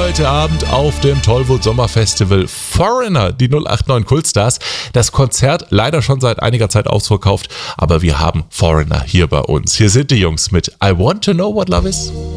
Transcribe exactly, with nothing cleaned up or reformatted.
heute Abend auf dem Tollwood Sommerfestival Foreigner, die null acht neun Kultstars. Das Konzert leider schon seit einiger Zeit ausverkauft, aber wir haben Foreigner hier bei uns. Hier sind die Jungs mit I Want to Know What Love Is.